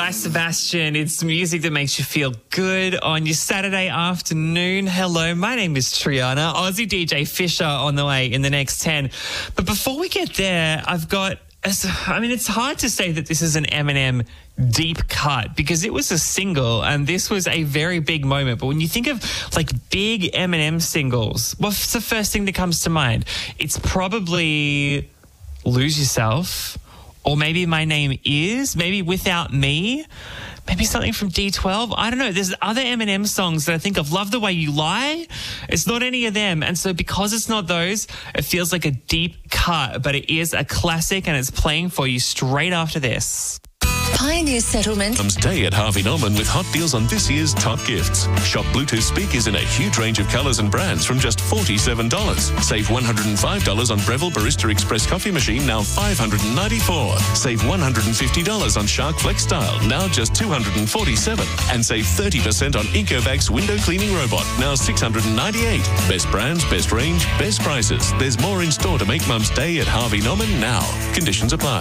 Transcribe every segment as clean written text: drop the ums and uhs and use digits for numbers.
by Sebastian. It's music that makes you feel good on your Saturday afternoon. Hello, my name is Triana. Aussie DJ Fisher on the way in the next 10. But before we get there, it's hard to say that this is an Eminem deep cut because it was a single and this was a very big moment. But when you think of like big Eminem singles, what's the first thing that comes to mind? It's probably Lose Yourself, or maybe My Name Is, maybe Without Me, maybe something from D12. I don't know. There's other Eminem songs that I think of. Love the Way You Lie. It's not any of them. And so because it's not those, it feels like a deep cut, but it is a classic and it's playing for you straight after this. Pioneer Settlement. Mum's Day at Harvey Norman with hot deals on this year's top gifts. Shop Bluetooth speakers in a huge range of colours and brands from just $47. Save $105 on Breville Barista Express coffee machine, now $594. Save $150 on Shark Flex Style, now just $247. And save 30% on Ecovacs window cleaning robot, now $698. Best brands, best range, best prices. There's more in store to make Mum's Day at Harvey Norman now. Conditions apply.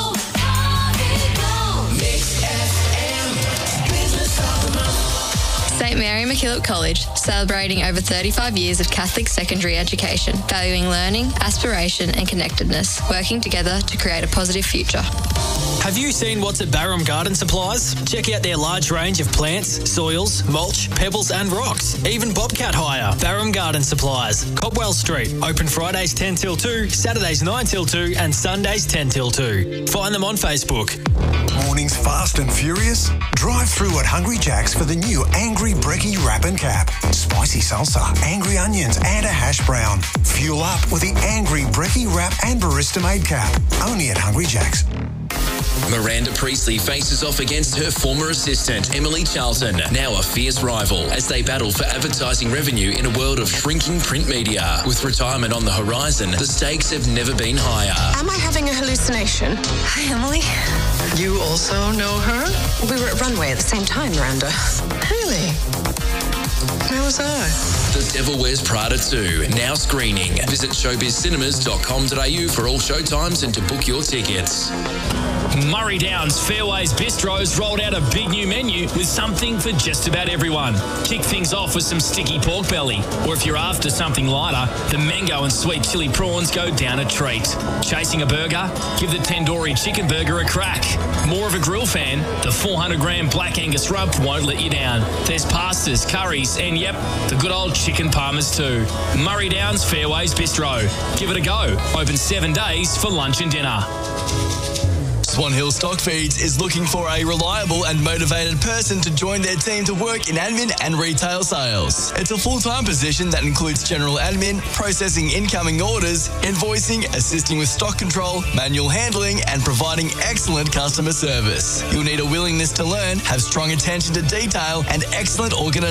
St Mary MacKillop College, celebrating over 35 years of Catholic secondary education, valuing learning, aspiration and connectedness, working together to create a positive future. Have you seen what's at Barham Garden Supplies? Check out their large range of plants, soils, mulch, pebbles and rocks. Even bobcat hire. Barham Garden Supplies, Cobwell Street. Open Fridays 10 till 2, Saturdays 9 till 2 and Sundays 10 till 2. Find them on Facebook. Mornings fast and furious? Drive through at Hungry Jack's for the new Angry Brekkie Wrap and Cap. Spicy salsa, angry onions and a hash brown. Fuel up with the Angry Brekkie Wrap and Barista Made Cap. Only at Hungry Jack's. Miranda Priestley faces off against her former assistant, Emily Charlton, now a fierce rival, as they battle for advertising revenue in a world of shrinking print media. With retirement on the horizon, the stakes have never been higher. Am I having a hallucination? Hi, Emily. You also know her? We were at Runway at the same time, Miranda. Really? Where was I? The Devil Wears Prada 2, now screening. Visit showbizcinemas.com.au for all showtimes and to book your tickets. Murray Downs Fairways Bistros rolled out a big new menu with something for just about everyone. Kick things off with some sticky pork belly, or if you're after something lighter, the mango and sweet chili prawns go down a treat. Chasing a burger? Give the tandoori chicken burger a crack. More of a grill fan? The 400-gram Black Angus rub won't let you down. There's pastas, curries, and yep, the good old chicken parmas too. Murray Downs Fairways Bistro. Give it a go. Open 7 days for lunch and dinner. Swan Hill Stock Feeds is looking for a reliable and motivated person to join their team to work in admin and retail sales. It's a full-time position that includes general admin, processing incoming orders, invoicing, assisting with stock control, manual handling, and providing excellent customer service. You'll need a willingness to learn, have strong attention to detail, and excellent organisation